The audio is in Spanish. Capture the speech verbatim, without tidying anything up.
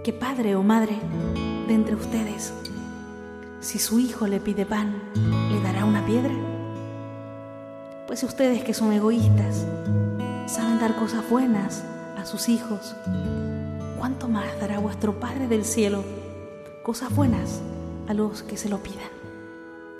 ¿Qué padre o madre de entre ustedes, si su hijo le pide pan, le dará una piedra? Pues ustedes que son egoístas, saben dar cosas buenas a sus hijos, ¿cuánto más dará vuestro Padre del cielo cosas buenas a los que se lo pidan?